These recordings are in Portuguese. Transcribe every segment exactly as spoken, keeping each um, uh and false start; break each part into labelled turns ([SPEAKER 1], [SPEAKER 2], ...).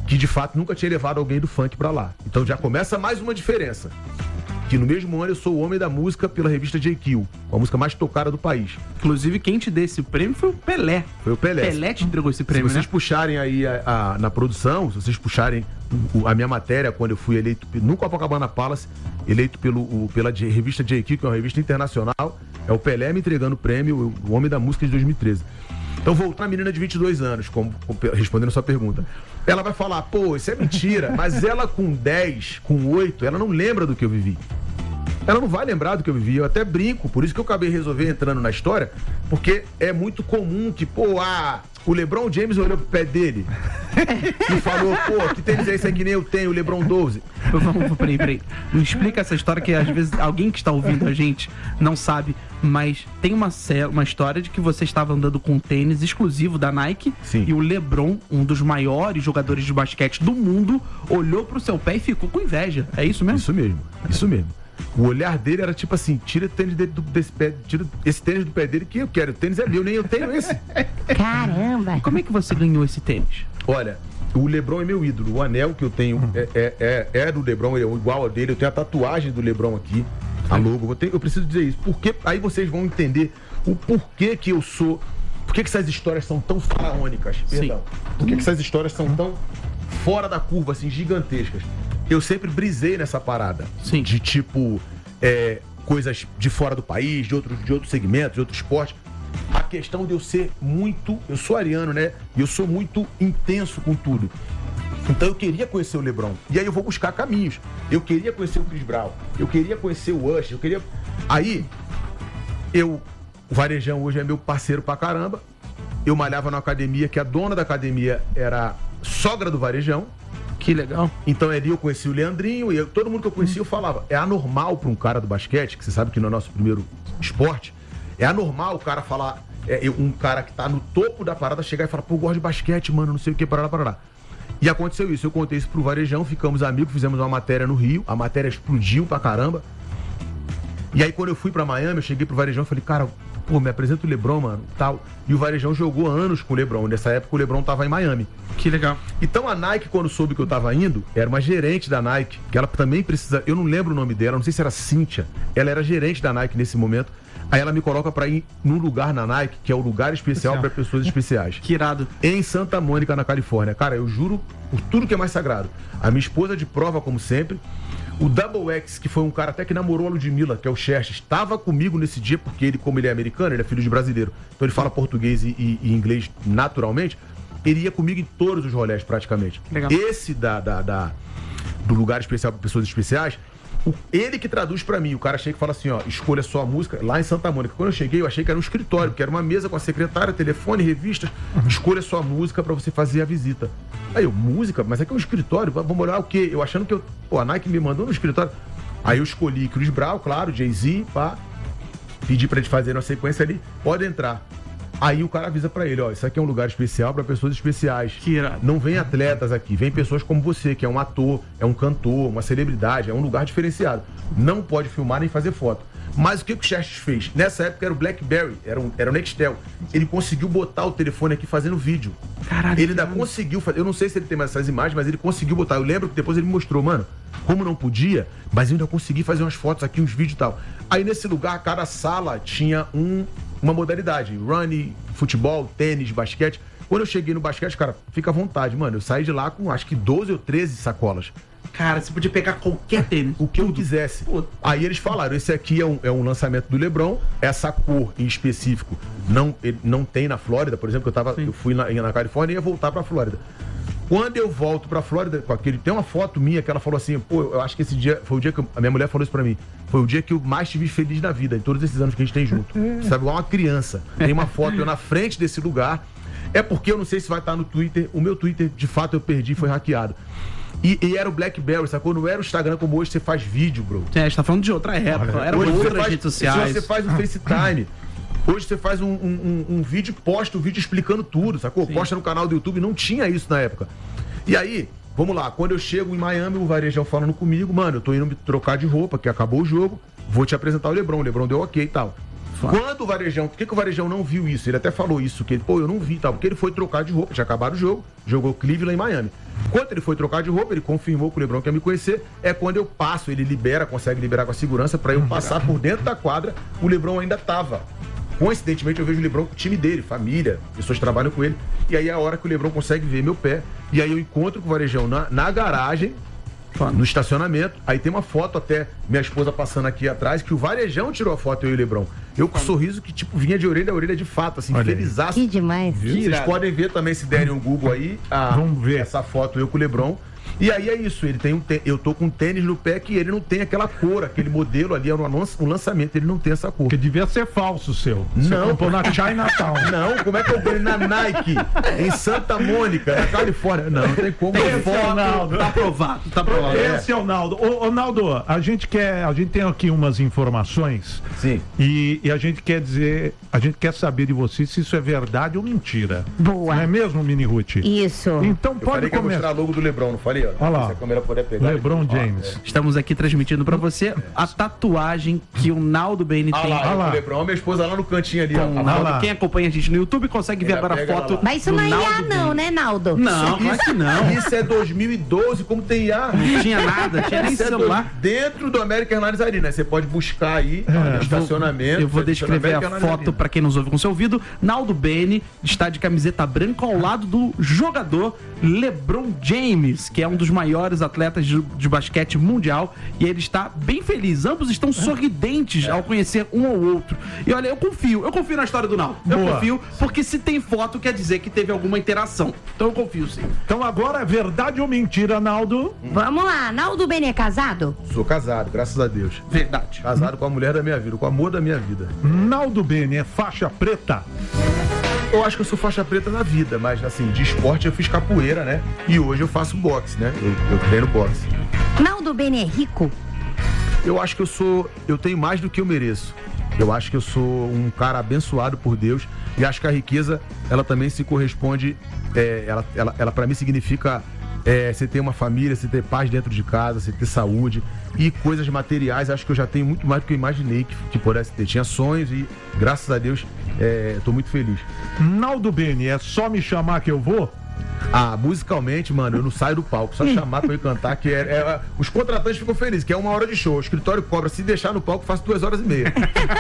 [SPEAKER 1] que de fato nunca tinha levado alguém do funk pra lá. Então já começa mais uma diferença. Que no mesmo ano eu sou o homem da música pela revista J Q, a música mais tocada do país.
[SPEAKER 2] Inclusive, quem te deu esse prêmio foi o Pelé.
[SPEAKER 1] Foi o Pelé.
[SPEAKER 2] Pelé te entregou esse prêmio,
[SPEAKER 1] Se vocês
[SPEAKER 2] né?
[SPEAKER 1] puxarem aí a, a, na produção, se vocês puxarem o, a minha matéria, quando eu fui eleito no Copacabana Palace, eleito pelo, o, pela J, revista J Q, que é uma revista internacional, é o Pelé me entregando o prêmio, o homem da música de dois mil e treze. Então, voltando a menina de vinte e dois anos, como, como, respondendo a sua pergunta. Ela vai falar, pô, isso é mentira, mas ela com dez, com oito, ela não lembra do que eu vivi. Ela não vai lembrar do que eu vivi, eu até brinco, por isso que eu acabei resolvendo entrando na história, porque é muito comum que, pô, ah, o LeBron James olhou pro pé dele e falou, pô, que tênis é esse aí que nem eu tenho, o LeBron doze.
[SPEAKER 2] Vamos, peraí, peraí. Me explica essa história que às vezes alguém que está ouvindo a gente não sabe, mas tem uma, uma história de que você estava andando com um tênis exclusivo da Nike.
[SPEAKER 1] Sim.
[SPEAKER 2] E o LeBron, um dos maiores jogadores de basquete do mundo, olhou pro seu pé e ficou com inveja. É isso mesmo?
[SPEAKER 1] Isso mesmo, isso mesmo. O olhar dele era tipo assim, tira o tênis dele do, desse pé, tira esse tênis do pé dele que eu quero. O tênis é meu, nem eu tenho esse.
[SPEAKER 3] Caramba!
[SPEAKER 2] Como é que você ganhou esse tênis?
[SPEAKER 1] Olha, o LeBron é meu ídolo. O anel que eu tenho é, é, é, é do LeBron, é igual ao dele. Eu tenho a tatuagem do LeBron aqui, a logo. Eu, tenho, eu preciso dizer isso, porque aí vocês vão entender o porquê que eu sou... Por que que essas histórias são tão faraônicas? Perdão. Por que que essas histórias são tão fora da curva, assim, gigantescas? Eu sempre brisei nessa parada.
[SPEAKER 2] Sim.
[SPEAKER 1] De tipo, é, coisas de fora do país, de outros, de outros segmentos, de outros esportes. A questão de eu ser muito... Eu sou ariano, né? E eu sou muito intenso com tudo. Então eu queria conhecer o LeBron. E aí eu vou buscar caminhos. Eu queria conhecer o Chris Brown. Eu queria conhecer o Usher. Eu queria... Aí, eu... O Varejão hoje é meu parceiro pra caramba. Eu malhava na academia, que a dona da academia era sogra do Varejão.
[SPEAKER 2] Que legal.
[SPEAKER 1] Então ali eu conheci o Leandrinho e eu, todo mundo que eu conhecia eu falava, é anormal para um cara do basquete, que você sabe que no nosso primeiro esporte, é anormal o cara falar, é, um cara que tá no topo da parada chegar e falar, pô, eu gosto de basquete, mano, não sei o que, parará, parará. E aconteceu isso, eu contei isso pro Varejão, ficamos amigos, fizemos uma matéria no Rio, a matéria explodiu pra caramba. E aí quando eu fui pra Miami, eu cheguei pro Varejão e falei, cara, pô, me apresenta o LeBron, mano, tal. E o Varejão jogou anos com o LeBron. Nessa época o LeBron tava em Miami.
[SPEAKER 2] Que legal.
[SPEAKER 1] Então a Nike, quando soube que eu tava indo, era uma gerente da Nike, que ela também precisa... Eu não lembro o nome dela, não sei se era Cíntia. Ela era gerente da Nike nesse momento. Aí ela me coloca pra ir num lugar na Nike, que é o lugar especial para pessoas especiais.
[SPEAKER 2] Que irado.
[SPEAKER 1] Em Santa Mônica, na Califórnia. Cara, eu juro por tudo que é mais sagrado. A minha esposa de prova, como sempre. O Double X, que foi um cara até que namorou a Ludmilla, que é o Xerxes, estava comigo nesse dia, porque ele, como ele é americano, ele é filho de brasileiro, então ele fala português e, e, e inglês naturalmente, ele ia comigo em todos os rolés, praticamente.
[SPEAKER 2] Legal.
[SPEAKER 1] Esse da, da, da, do lugar especial para pessoas especiais, o, ele que traduz pra mim, o cara chega e fala assim, ó, escolha sua música, lá em Santa Mônica. Quando eu cheguei, eu achei que era um escritório, que era uma mesa com a secretária, telefone, revistas, escolha sua música pra você fazer a visita. Aí eu, música? Mas é que é um escritório, vamos olhar o quê? Eu achando que eu, pô, a Nike me mandou no escritório. Aí eu escolhi Chris Brown, claro, Jay-Z, pá, pedi pra eles fazerem uma sequência ali, pode entrar. Aí o cara avisa pra ele, ó, isso aqui é um lugar especial pra pessoas especiais.
[SPEAKER 2] Que irado.
[SPEAKER 1] Não vem atletas aqui, vem pessoas como você, que é um ator, é um cantor, uma celebridade, é um lugar diferenciado. Não pode filmar nem fazer foto. Mas o que, que o Xerxes fez? Nessa época era o BlackBerry, era, um, era o Nextel. Ele conseguiu botar o telefone aqui fazendo vídeo.
[SPEAKER 2] Caralho.
[SPEAKER 1] Ele ainda conseguiu fazer, eu não sei se ele tem mais essas imagens, mas ele conseguiu botar. Eu lembro que depois ele me mostrou, mano, como não podia, mas eu ainda consegui fazer umas fotos aqui, uns vídeos e tal. Aí nesse lugar, cada sala tinha um... uma modalidade, running, futebol, tênis, basquete. Quando eu cheguei no basquete, cara, fica à vontade, mano. Eu saí de lá com acho que doze ou treze sacolas.
[SPEAKER 2] Cara, você podia pegar qualquer tênis.
[SPEAKER 1] O que eu quisesse. Aí eles falaram, esse aqui é um, é um lançamento do LeBron, essa cor em específico não, ele não tem na Flórida, por exemplo, eu, tava, eu fui na, na Califórnia e ia voltar pra Flórida. Quando eu volto pra Flórida, com aquele, tem uma foto minha que ela falou assim, pô, eu acho que esse dia, foi o dia que eu, a minha mulher falou isso pra mim, foi o dia que eu mais te vi feliz na vida, em todos esses anos que a gente tem junto. Sabe, igual uma criança. Tem uma foto eu na frente desse lugar, é porque eu não sei se vai estar no Twitter, o meu Twitter, de fato, eu perdi, foi hackeado. E, e era o BlackBerry, sacou? Não era o Instagram como hoje você faz vídeo, bro.
[SPEAKER 2] É, a gente tá falando de outra época, era
[SPEAKER 1] hoje
[SPEAKER 2] outras
[SPEAKER 1] faz,
[SPEAKER 2] redes sociais.
[SPEAKER 1] Você faz o FaceTime. Hoje você faz um, um, um, um vídeo, posta o um vídeo explicando tudo, sacou? Sim. Posta no canal do YouTube, não tinha isso na época. E aí, vamos lá, quando eu chego em Miami, o Varejão falando comigo, mano, eu tô indo me trocar de roupa, que acabou o jogo, vou te apresentar o LeBron, o LeBron deu ok e tal. Quando o Varejão, por que, que o Varejão não viu isso? Ele até falou isso, que ele, pô, eu não vi, tal, porque ele foi trocar de roupa, já acabaram o jogo, jogou Cleveland em Miami. Quando ele foi trocar de roupa, ele confirmou que o LeBron quer me conhecer, é quando eu passo, ele libera, consegue liberar com a segurança pra eu passar por dentro da quadra, o LeBron ainda tava. Coincidentemente, eu vejo o LeBron com o time dele, família, pessoas trabalham com ele, e aí é a hora que o LeBron consegue ver meu pé, e aí eu encontro com o Varejão na, na garagem, no estacionamento, aí tem uma foto até, minha esposa passando aqui atrás, que o Varejão tirou a foto, eu e o LeBron. Eu com um sorriso que, tipo, vinha de orelha a orelha de fato, assim, felizaço.
[SPEAKER 3] Que demais.
[SPEAKER 1] Vocês podem ver também, se derem um Google aí, a,
[SPEAKER 4] Vamos ver
[SPEAKER 1] essa foto eu com o LeBron. E aí é isso, ele tem um tê- eu tô com um tênis no pé que ele não tem aquela cor, aquele modelo ali, é um lan- um lançamento, ele não tem essa cor.
[SPEAKER 4] Que devia ser falso o seu. Você
[SPEAKER 1] Não.
[SPEAKER 4] comprou na Chinatown.
[SPEAKER 1] Não, como é que eu ganho na Nike, em Santa Mônica, na Califórnia? Não, não tem como.
[SPEAKER 2] Tem
[SPEAKER 4] Esse é o Naldo.
[SPEAKER 2] foto, tá aprovado, tá aprovado.
[SPEAKER 4] Esse é o Naldo. Ô, ô, Naldo, a gente quer, a gente tem aqui umas informações.
[SPEAKER 1] Sim.
[SPEAKER 4] E, e a gente quer dizer, a gente quer saber de você se isso é verdade ou mentira.
[SPEAKER 3] Boa.
[SPEAKER 4] Não é mesmo, Mini Ruth?
[SPEAKER 3] Isso.
[SPEAKER 4] Então
[SPEAKER 1] Eu
[SPEAKER 4] pode
[SPEAKER 1] falei que ia mostrar
[SPEAKER 4] começar.
[SPEAKER 1] a logo do LeBron, não falei? Ó,
[SPEAKER 4] Olha lá.
[SPEAKER 1] Se a câmera puder pegar.
[SPEAKER 4] LeBron
[SPEAKER 1] Ó,
[SPEAKER 4] James.
[SPEAKER 2] Estamos aqui transmitindo pra você a tatuagem que o Naldo Bene
[SPEAKER 1] Olha
[SPEAKER 2] tem.
[SPEAKER 1] lá,
[SPEAKER 4] Olha lá.
[SPEAKER 1] o LeBron, minha esposa lá no cantinho ali,
[SPEAKER 2] Com o
[SPEAKER 1] ó.
[SPEAKER 2] Naldo.
[SPEAKER 4] lá.
[SPEAKER 2] Quem acompanha a gente no YouTube consegue ver
[SPEAKER 1] Pega,
[SPEAKER 2] agora a
[SPEAKER 1] pega
[SPEAKER 2] foto.
[SPEAKER 1] lá.
[SPEAKER 3] Mas isso
[SPEAKER 2] do
[SPEAKER 3] não é I A
[SPEAKER 2] Naldo
[SPEAKER 3] não,
[SPEAKER 2] Bene.
[SPEAKER 3] né, Naldo?
[SPEAKER 2] Não, claro que não.
[SPEAKER 1] Isso é dois mil e doze, como tem I A?
[SPEAKER 2] Não tinha nada, tinha nem
[SPEAKER 1] Isso é
[SPEAKER 2] celular.
[SPEAKER 1] do- dentro do American Airlines Arena, você pode buscar aí
[SPEAKER 4] É.
[SPEAKER 1] no estacionamento.
[SPEAKER 2] Eu vou
[SPEAKER 1] você
[SPEAKER 2] descrever
[SPEAKER 1] tá no
[SPEAKER 2] a
[SPEAKER 1] American Airlines
[SPEAKER 2] foto
[SPEAKER 1] Arena.
[SPEAKER 2] pra quem nos ouve com seu ouvido. Naldo Bene está de camiseta branca ao lado do jogador LeBron James, que é um dos maiores atletas de, de basquete mundial, e ele está bem feliz. Ambos estão sorridentes ao conhecer um ao outro. E olha, eu confio, eu confio na história do Naldo. Eu
[SPEAKER 4] Boa.
[SPEAKER 2] confio, porque se tem foto quer dizer que teve alguma interação. Então eu confio sim.
[SPEAKER 4] Então agora é verdade ou mentira, Naldo?
[SPEAKER 3] Vamos lá, Naldo Bene é casado?
[SPEAKER 1] Sou casado, graças a Deus.
[SPEAKER 2] Verdade.
[SPEAKER 1] Casado com a mulher da minha vida, com o amor da minha vida.
[SPEAKER 4] Naldo Bene é faixa preta?
[SPEAKER 1] Eu acho que eu sou faixa preta na vida, mas assim, de esporte eu fiz capoeira, né? E hoje eu faço boxe, né? Eu, eu treino boxe.
[SPEAKER 3] Naldo Bene é rico?
[SPEAKER 1] Eu acho que eu sou. Eu tenho mais do que eu mereço. Eu acho que eu sou um cara abençoado por Deus. E acho que a riqueza, ela também se corresponde. É, ela, ela, ela para mim significa é, você ter uma família, você ter paz dentro de casa, você ter saúde. E coisas materiais, acho que eu já tenho muito mais do que eu imaginei que, que pudesse ter. Tinha sonhos e, graças a Deus, estou muito feliz.
[SPEAKER 4] Naldo Bene, é só me chamar que eu vou?
[SPEAKER 1] Ah, musicalmente, mano, eu não saio do palco. Só chamar pra eu cantar, que é, é- os contratantes ficam felizes, que é uma hora de show. O escritório cobra, se deixar no palco, faço duas horas e meia.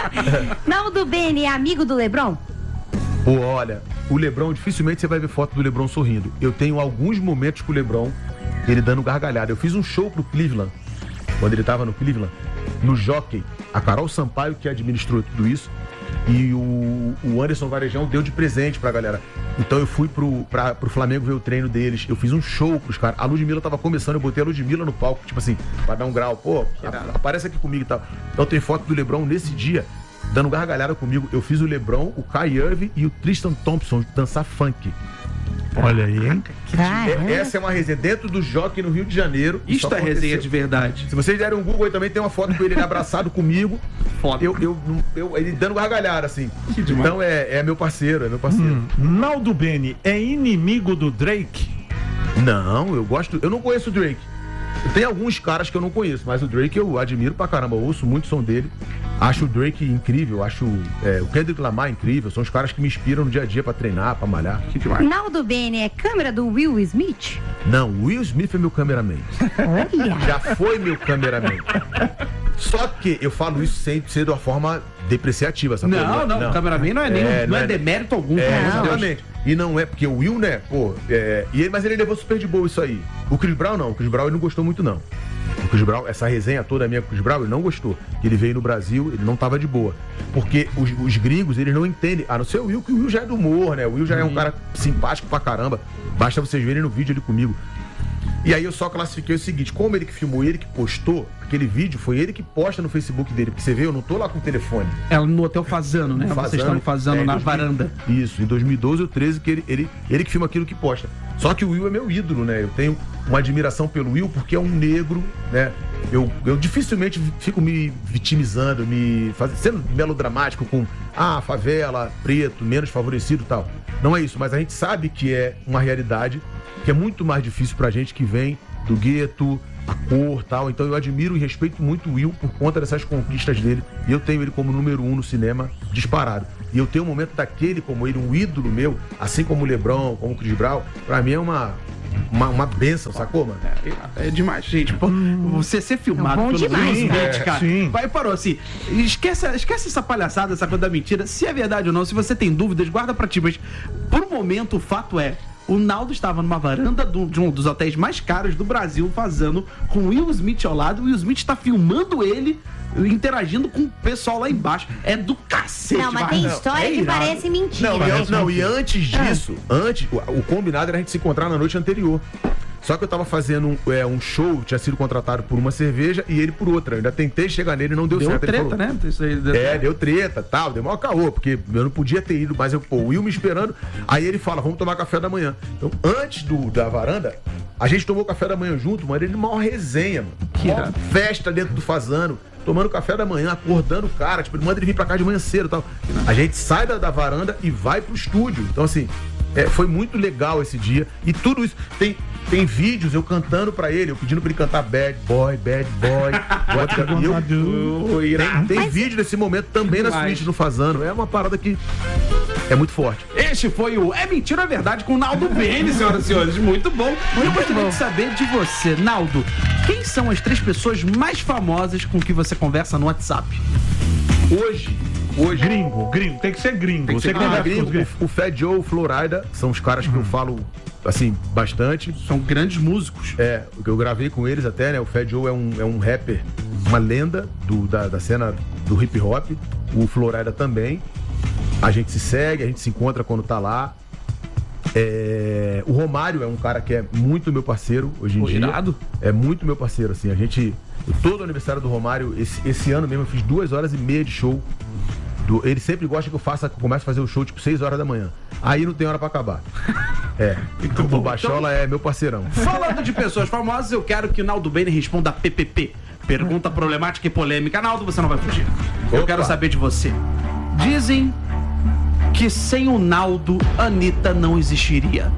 [SPEAKER 3] Naldo Bene é amigo do LeBron?
[SPEAKER 1] Pô, olha, o LeBron, dificilmente você vai ver foto do LeBron sorrindo. Eu tenho alguns momentos com o LeBron, ele dando gargalhada. Eu fiz um show pro Cleveland, quando ele tava no Cleveland, no Jockey. A Carol Sampaio, que administrou tudo isso, e o, o Anderson Varejão deu de presente pra galera. Então eu fui pro, pra, pro Flamengo ver o treino deles. Eu fiz um show pros caras. A Ludmilla tava começando, eu botei a Ludmilla no palco, tipo assim, pra dar um grau. Pô, a- aparece aqui comigo e tal. Então tem foto do LeBron nesse dia, dando gargalhada comigo. Eu fiz o LeBron, o Kai Irving e o Tristan Thompson dançar funk.
[SPEAKER 4] Olha aí, hein?
[SPEAKER 3] Caramba.
[SPEAKER 1] É- essa é uma resenha dentro do Jockey no Rio de Janeiro.
[SPEAKER 2] Isto
[SPEAKER 1] Isso
[SPEAKER 2] é resenha
[SPEAKER 1] aconteceu.
[SPEAKER 2] de verdade.
[SPEAKER 1] Se vocês derem um Google aí também tem uma foto com ele, ele abraçado comigo.
[SPEAKER 2] Foda.
[SPEAKER 1] Eu, eu, eu- ele dando gargalhada, assim.
[SPEAKER 2] Que demais.
[SPEAKER 1] Então é, é meu parceiro, é meu parceiro.
[SPEAKER 4] Naldo Bene é inimigo do Drake?
[SPEAKER 1] Não, eu gosto. Eu não conheço o Drake. Tem alguns caras que eu não conheço, mas o Drake eu admiro pra caramba. Eu ouço muito o som dele. Acho o Drake incrível, acho é, o Kendrick Lamar incrível. São os caras que me inspiram no dia a dia pra treinar, pra malhar.
[SPEAKER 2] Que demais.
[SPEAKER 3] Naldo Bene é câmera do Will Smith?
[SPEAKER 1] Não, o Will Smith é meu cameraman.
[SPEAKER 3] Olha.
[SPEAKER 1] Já foi meu cameraman. Só que eu falo isso sem ser de uma forma depreciativa, sabe?
[SPEAKER 2] Não, não, o cameraman não é, nem,
[SPEAKER 1] É,
[SPEAKER 2] não é,
[SPEAKER 1] não é-
[SPEAKER 2] demérito algum.
[SPEAKER 1] É,
[SPEAKER 2] pelo amor de Deus.
[SPEAKER 1] exatamente. E não é, porque o Will, né, pô, é, e ele, mas ele levou super de boa isso aí. O Chris Brown não, o Chris Brown ele não gostou muito não. O Chris Brown, essa resenha toda minha com o Chris Brown, ele não gostou. Ele veio no Brasil, ele não tava de boa. Porque os, os gringos, eles não entendem, a não ser o Will, que o Will já é do humor, né? O Will já é um cara simpático pra caramba. Basta vocês verem no vídeo ali comigo. E aí eu só classifiquei o seguinte, como ele que filmou, ele que postou, aquele vídeo foi ele que posta no Facebook dele, porque você vê, eu não tô lá com o telefone.
[SPEAKER 2] Ela no hotel Fazano, né? Vocês estão fazendo
[SPEAKER 1] é, em
[SPEAKER 2] na
[SPEAKER 1] dois mil
[SPEAKER 2] varanda.
[SPEAKER 1] Isso, em dois mil e doze ou treze, que ele, ele, ele que filma aquilo que posta. Só que o Will é meu ídolo, né? Eu tenho uma admiração pelo Will porque é um negro, né? Eu, eu dificilmente fico me vitimizando, me faz, sendo melodramático com ah, favela, preto, menos favorecido e tal. Não é isso, mas a gente sabe que é uma realidade que é muito mais difícil pra gente que vem do gueto, a cor e tal. Então eu admiro e respeito muito o Will por conta dessas conquistas dele. E eu tenho ele como número um no cinema disparado. E eu tenho um momento daquele como ele, um ídolo meu, assim como o LeBron, como o Chris Brown, pra mim é uma... Uma, uma benção, sacou, mano?
[SPEAKER 2] É, é demais, gente. Pô, você ser filmado
[SPEAKER 3] É bom
[SPEAKER 2] pelo
[SPEAKER 3] demais,
[SPEAKER 2] Will
[SPEAKER 3] né?
[SPEAKER 2] Smith, cara.
[SPEAKER 4] Sim.
[SPEAKER 2] Vai, parou assim. Esquece, esquece essa palhaçada, essa coisa da mentira. Se é verdade ou não, se você tem dúvidas, guarda pra ti. Mas, por um momento, o fato é... O Naldo estava numa varanda do, de um dos hotéis mais caros do Brasil, fazendo com o Will Smith ao lado. O Will Smith está filmando ele, interagindo com o pessoal lá embaixo. É do cacete,
[SPEAKER 3] Não, mas tem
[SPEAKER 2] Marcos.
[SPEAKER 3] história
[SPEAKER 2] É
[SPEAKER 3] que
[SPEAKER 2] irado.
[SPEAKER 3] parece mentira.
[SPEAKER 1] Não, e, não, e antes disso, antes, o, o combinado era a gente se encontrar na noite anterior. Só que eu tava fazendo um, é, um show, tinha sido contratado por uma cerveja e ele por outra. Eu ainda tentei chegar nele e não deu,
[SPEAKER 2] Deu
[SPEAKER 1] certo. Ele
[SPEAKER 2] treta,
[SPEAKER 1] falou,
[SPEAKER 2] né? Isso aí, deu...
[SPEAKER 1] É, deu treta, tal, deu maior caô, porque eu não podia ter ido, mas eu, pô, o Will me esperando. Aí ele fala, vamos tomar café da manhã. Então, antes do, da varanda, a gente tomou café da manhã junto, mano, ele maior resenha, mano.
[SPEAKER 2] Que
[SPEAKER 1] Maior
[SPEAKER 2] irado.
[SPEAKER 1] festa dentro do Fazano, tomando café da manhã, acordando o cara, tipo, ele manda ele vir pra cá de manhã cedo e tal. A gente sai da, da varanda e vai pro estúdio. Então, assim, é, foi muito legal esse dia. E tudo isso, tem... Tem vídeos eu cantando pra ele, eu pedindo pra ele cantar Bad Boy, Bad Boy. e eu, tem tem
[SPEAKER 3] Mas-
[SPEAKER 1] vídeo desse momento também na
[SPEAKER 2] Demais.
[SPEAKER 1] suíte no Fazano. É uma parada que é muito forte.
[SPEAKER 2] Este foi o É Mentira, é Verdade com o Naldo Bene, senhoras e senhores. Muito bom. E eu gostaria de saber de você, Naldo, quem são as três pessoas mais famosas com que você conversa no WhatsApp?
[SPEAKER 1] Hoje, hoje...
[SPEAKER 4] Gringo, gringo, tem que ser gringo.
[SPEAKER 2] Tem que
[SPEAKER 4] Você
[SPEAKER 2] ser
[SPEAKER 4] conversa
[SPEAKER 1] Ah,
[SPEAKER 4] com os
[SPEAKER 1] gringo,
[SPEAKER 4] gringos.
[SPEAKER 1] o, o Fat Joe, o Florida, são os caras que eu falo, assim, bastante.
[SPEAKER 2] São grandes músicos.
[SPEAKER 1] É, o que eu gravei com eles até, né? O Fat Joe é um, é um rapper, uma lenda do, da, da cena do hip hop. O Florida também. A gente se segue, a gente se encontra quando tá lá. É, o Romário é um cara que é muito meu parceiro hoje em
[SPEAKER 2] Pô,
[SPEAKER 1] dia.
[SPEAKER 2] irado.
[SPEAKER 1] É muito meu parceiro, assim. A gente. Todo aniversário do Romário, esse, esse ano mesmo, eu fiz duas horas e meia de show. Do- ele sempre gosta que eu faça, que eu comece a fazer o show tipo seis horas da manhã. Aí não tem hora pra acabar. É.
[SPEAKER 2] Muito
[SPEAKER 1] o
[SPEAKER 2] bom.
[SPEAKER 1] Bachola é meu parceirão.
[SPEAKER 2] Falando de pessoas famosas, eu quero que o Naldo Bene responda a P P P. Pergunta problemática e polêmica. Naldo, você não vai fugir. Eu
[SPEAKER 1] Opa.
[SPEAKER 2] quero saber de você. Dizem que sem o Naldo, Anitta não existiria.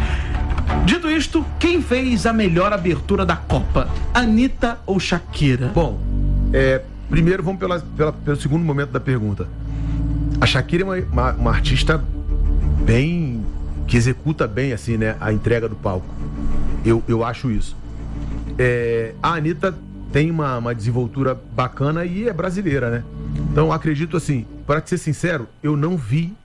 [SPEAKER 2] Dito isto, quem fez a melhor abertura da Copa? Anitta ou Shakira?
[SPEAKER 1] Bom, é, primeiro vamos pela, pela- pelo segundo momento da pergunta. A Shakira é uma, uma- uma artista bem... que executa bem, assim, né, a entrega do palco. Eu, eu acho isso. É, a Anitta tem uma, uma desenvoltura bacana e é brasileira, né? Então, acredito assim, para ser sincero, eu não vi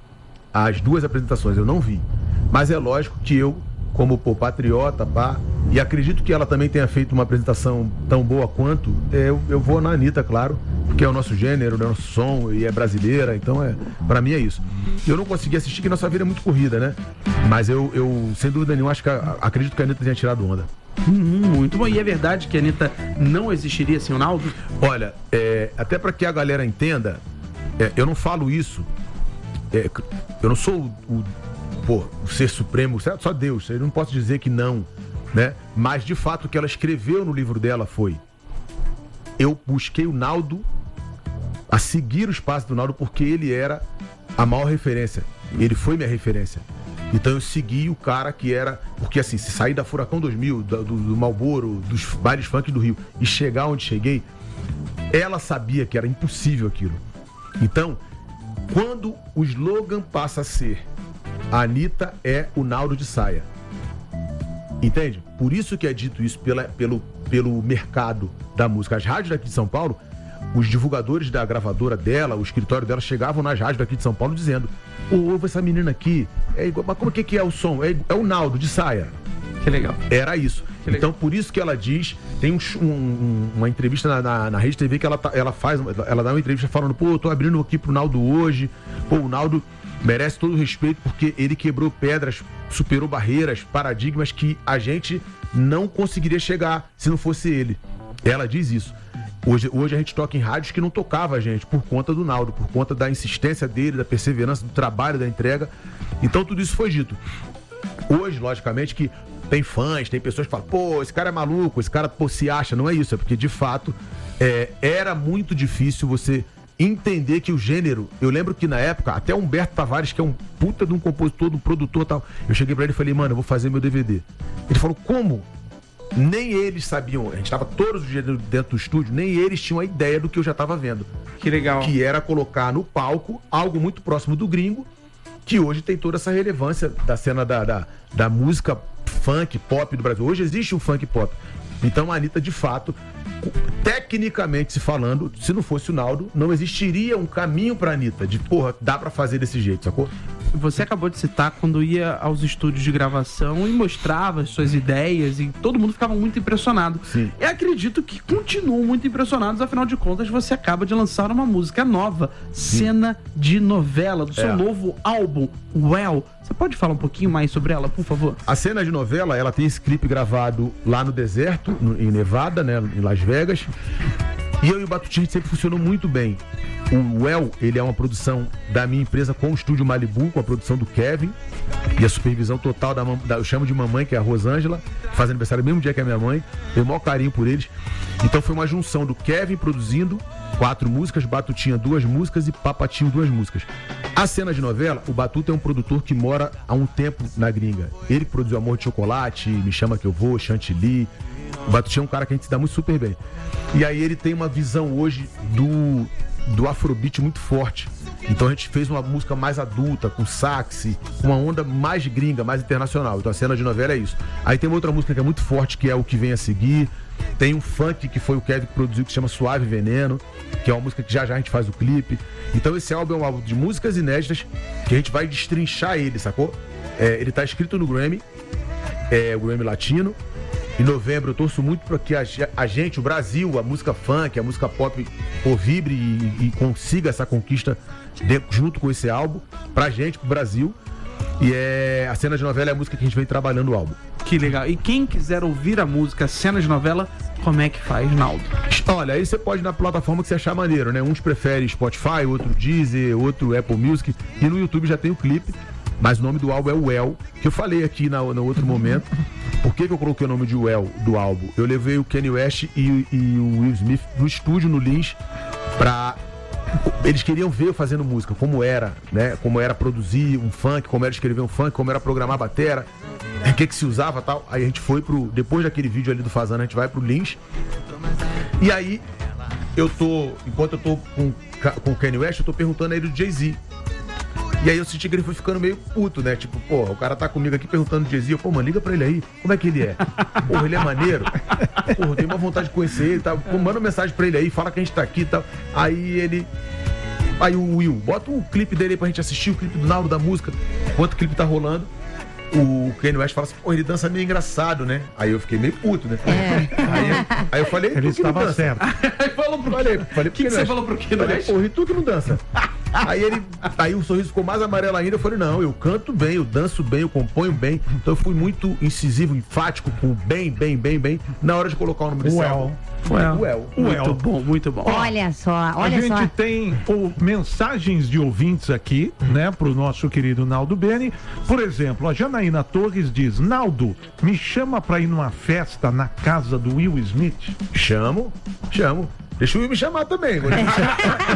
[SPEAKER 1] as duas apresentações, eu não vi. Mas é lógico que eu, como pô, patriota, pá, e acredito que ela também tenha feito uma apresentação tão boa quanto, é, eu, eu vou na Anitta, claro, porque é o nosso gênero, é o nosso som e é brasileira, então é, pra mim é isso. Eu não consegui assistir, que nossa vida é muito corrida, né? Mas eu, eu sem dúvida nenhuma, acho que a- acredito que a Anitta tenha tirado onda.
[SPEAKER 2] Hum, muito bom. E é verdade que a Anitta não existiria sem o Naldo?
[SPEAKER 1] Olha, é, até para que a galera entenda, é, eu não falo isso, é, eu não sou o, o, pô, o ser supremo, certo? Só Deus, eu não posso dizer que não, né? Mas de fato o que ela escreveu no livro dela foi: eu busquei o Naldo, a seguir os passos do Naldo, porque ele era a maior referência, ele foi minha referência. Então eu segui o cara que era... Porque assim, se sair da Furacão dois mil, do, do, do Marlboro, dos bailes funk do Rio e chegar onde cheguei, ela sabia que era impossível aquilo. Então, quando o slogan passa a ser a Anitta é o Naldo de saia. Entende? Por isso que é dito isso pela, pelo, pelo mercado da música. As rádios daqui de São Paulo, os divulgadores da gravadora dela, o escritório dela, chegavam nas rádios daqui de São Paulo dizendo: ô, ouve essa menina aqui, é igual, mas como que, que é o som? É, é o Naldo de saia.
[SPEAKER 2] Que legal.
[SPEAKER 1] Era isso.
[SPEAKER 2] Que legal.
[SPEAKER 1] Então, por isso que ela diz, tem um, ch- um- um- uma entrevista na, na, na Rede T V que ela, tá- ela faz, ela dá uma entrevista falando: pô, eu tô abrindo aqui pro Naldo hoje, pô, o Naldo merece todo o respeito porque ele quebrou pedras, superou barreiras, paradigmas que a gente não conseguiria chegar se não fosse ele. Ela diz isso. Hoje, hoje a gente toca em rádios que não tocava a gente por conta do Naldo, por conta da insistência dele, da perseverança, do trabalho, da entrega. Então tudo isso foi dito. Hoje, logicamente, que tem fãs, tem pessoas que falam: pô, esse cara é maluco, esse cara, pô, se acha. Não é isso, é porque de fato é, era muito difícil você entender que o gênero... Eu lembro que na época, até Humberto Tavares, que é um puta de um compositor, de um produtor e tal, eu cheguei pra ele e falei, mano, eu vou fazer meu D V D. Ele falou, como? Nem eles sabiam, a gente tava todos os dias dentro do estúdio, nem eles tinham a ideia do que eu já tava vendo.
[SPEAKER 2] Que legal.
[SPEAKER 1] Que era colocar no palco algo muito próximo do gringo, que hoje tem toda essa relevância da cena da, da, da música funk, pop do Brasil. Hoje existe o funk pop. Então a Anitta, de fato, tecnicamente se falando, se não fosse o Naldo, não existiria um caminho pra Anitta, de porra, dá pra fazer desse jeito, sacou?
[SPEAKER 2] Você acabou de citar quando ia aos estúdios de gravação e mostrava as suas ideias e todo mundo ficava muito impressionado.
[SPEAKER 1] Sim.
[SPEAKER 2] Eu acredito que continuam muito impressionados, afinal de contas você acaba de lançar uma música nova, Sim. Cena de Novela, do seu
[SPEAKER 1] É.
[SPEAKER 2] novo álbum, Well. Você pode falar um pouquinho mais sobre ela, por favor?
[SPEAKER 1] A Cena de Novela, ela tem esse clipe gravado lá no deserto, no, em Nevada, né, em Las Vegas. E eu e o Batutinha sempre funcionou muito bem. O Well, ele é uma produção da minha empresa com o Estúdio Malibu, com a produção do Kevin e a supervisão total da, da eu chamo de mamãe, que é a Rosângela, faz aniversário no mesmo dia que a minha mãe, tenho o maior carinho por eles. Então foi uma junção do Kevin produzindo quatro músicas, Batutinha duas músicas e Papatinho duas músicas. A Cena de Novela, o Batuta é um produtor que mora há um tempo na gringa. Ele que produziu Amor de Chocolate, Me Chama Que Eu Vou, Chantilly. O Batutinha é um cara que a gente se dá muito super bem. E aí ele tem uma visão hoje do, do Afrobeat muito forte. Então a gente fez uma música mais adulta, com sax, uma onda mais gringa, mais internacional. Então a Cena de Novela é isso. Aí tem uma outra música que é muito forte, que é O Que Vem a Seguir. Tem um funk que foi o Kevin que produziu, que se chama Suave Veneno, que é uma música que já já a gente faz o clipe. Então esse álbum é um álbum de músicas inéditas que a gente vai destrinchar ele, sacou? É, ele tá escrito no Grammy, é, o Grammy Latino. Em novembro eu torço muito para que a, a gente, o Brasil, a música funk, a música pop, pô, vibre e, e consiga essa conquista de, junto com esse álbum, pra gente, pro Brasil. E é, a Cena de Novela é a música que a gente vem trabalhando o álbum.
[SPEAKER 2] Que legal. E quem quiser ouvir a música Cena de Novela, como é que faz, Naldo?
[SPEAKER 1] Olha, aí você pode ir na plataforma que você achar maneiro, né? Uns preferem Spotify, outro Deezer, outro Apple Music. E no YouTube já tem o clipe. Mas o nome do álbum é Well, que eu falei aqui na, no outro momento. Por que, que eu coloquei o nome de Well do álbum? Eu levei o Kanye West e, e o Will Smith no estúdio, no Lins, pra... Eles queriam ver eu fazendo música, como era, né? Como era produzir um funk, como era escrever um funk, como era programar batera, o que que se usava e tal. Aí a gente foi pro... Depois daquele vídeo ali do Fazano, a gente vai pro Lins. E aí, eu tô... Enquanto eu tô com, com o Kanye West, eu tô perguntando a ele do Jay-Z. E aí eu senti que ele foi ficando meio puto, né? Tipo, porra, o cara tá comigo aqui perguntando do Jay-Z. Eu, pô, mano, liga pra ele aí. Como é que ele é? Porra, ele é maneiro? Porra, eu tenho uma vontade de conhecer ele e tal. Pô, manda uma mensagem pra ele aí, fala que a gente tá aqui e tal. Aí ele... Aí o Will, bota o clipe dele aí pra gente assistir, o clipe do Naldo da música. Enquanto o clipe tá rolando, o Kanye West fala assim, pô, ele dança meio engraçado, né? Aí eu fiquei meio puto, né?
[SPEAKER 3] É.
[SPEAKER 1] Aí, eu, aí eu falei,
[SPEAKER 4] Ele
[SPEAKER 1] tu que não
[SPEAKER 4] estava
[SPEAKER 1] dança?
[SPEAKER 4] certo.
[SPEAKER 2] Aí falou pro
[SPEAKER 1] Falei, falei,
[SPEAKER 2] O que, que você falou pro Kanye
[SPEAKER 1] Falei,
[SPEAKER 2] West?
[SPEAKER 1] porra, e tu que não dança? Aí ele, aí o sorriso ficou mais amarelo ainda. Eu falei, não, eu canto bem, eu danço bem, eu componho bem. Então eu fui muito incisivo, enfático, com bem, bem, bem, bem, na hora de colocar o nome desse
[SPEAKER 4] Well.
[SPEAKER 1] álbum.
[SPEAKER 2] Well.
[SPEAKER 1] Well.
[SPEAKER 2] Muito
[SPEAKER 4] Well.
[SPEAKER 2] bom, muito bom.
[SPEAKER 3] Olha só, olha
[SPEAKER 4] a gente
[SPEAKER 3] só.
[SPEAKER 4] tem o, mensagens de ouvintes aqui, né, pro nosso querido Naldo Bene. Por exemplo, a Janaína Torres diz, Naldo, me chama pra ir numa festa na casa do Will Smith.
[SPEAKER 1] Chamo, chamo. Deixa o Will me chamar também. Vou te chamar.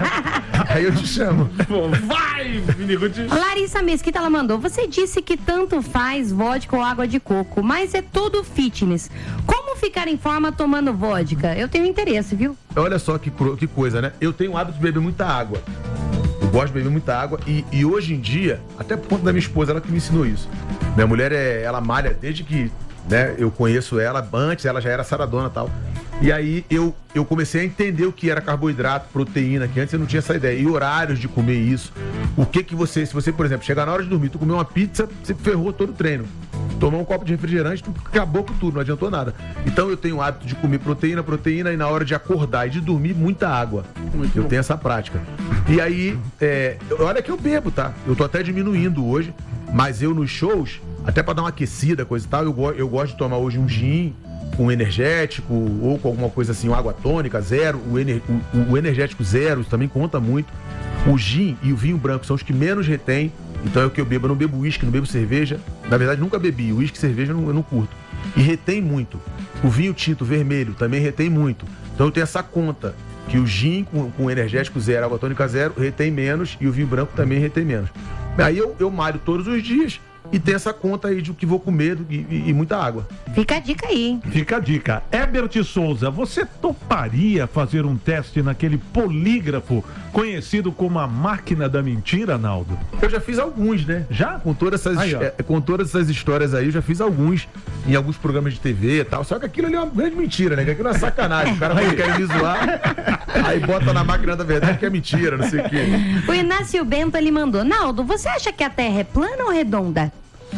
[SPEAKER 1] Aí eu te chamo.
[SPEAKER 2] Vai, menino.
[SPEAKER 3] Larissa Mesquita, ela mandou. Você disse que tanto faz vodka ou água de coco, mas é tudo fitness. Como ficar em forma tomando vodka? Eu tenho interesse, viu?
[SPEAKER 1] Olha só que, que coisa, né? Eu tenho o hábito de beber muita água. Eu gosto de beber muita água e, e hoje em dia, até por conta da minha esposa, ela que me ensinou isso. Minha mulher, é, ela malha desde que, né, eu conheço ela. Antes ela já era saradona e tal. E aí eu, eu comecei a entender o que era carboidrato, proteína, que antes eu não tinha essa ideia. E horários de comer isso. O que que você, se você, por exemplo, chegar na hora de dormir, tu comer uma pizza, você ferrou todo o treino. Tomar um copo de refrigerante, tu acabou com tudo, não adiantou nada. Então eu tenho o hábito de comer proteína, proteína e na hora de acordar e de dormir, muita água.
[SPEAKER 2] Muito
[SPEAKER 1] eu
[SPEAKER 2] bom.
[SPEAKER 1] tenho essa prática. E aí, é, olha que eu bebo, tá? Eu tô até diminuindo hoje, mas eu nos shows, até pra dar uma aquecida, coisa e tal, eu, go- eu gosto de tomar hoje um gin, um energético ou com alguma coisa assim, uma água tônica, zero, o, ener, o, o energético zero, isso também conta muito. O gin e o vinho branco são os que menos retém, então é o que eu bebo. Eu não bebo uísque, não bebo cerveja, na verdade nunca bebi, uísque e cerveja eu não, eu não curto. E retém muito. O vinho tinto vermelho também retém muito. Então eu tenho essa conta que o gin com, com energético zero, água tônica zero, retém menos e o vinho branco também retém menos. Aí eu, eu malho todos os dias e tem essa conta aí de o que vou comer e, e, e muita água.
[SPEAKER 3] Fica a dica aí, hein?
[SPEAKER 4] Fica a dica. Herbert Souza, você toparia fazer um teste naquele polígrafo conhecido como a máquina da mentira, Naldo?
[SPEAKER 1] Eu já fiz alguns, né?
[SPEAKER 4] Já?
[SPEAKER 1] Com todas essas,
[SPEAKER 4] Aí, ó.
[SPEAKER 1] é, com todas essas histórias aí, eu já fiz alguns em alguns programas de T V e tal. Só que aquilo ali é uma grande mentira, né? Que aquilo é sacanagem. O cara quando quer me zoar, aí bota na máquina da verdade que é mentira, não sei o quê.
[SPEAKER 3] O Inácio Bento, ele mandou: Naldo, você acha que a Terra é plana ou redonda?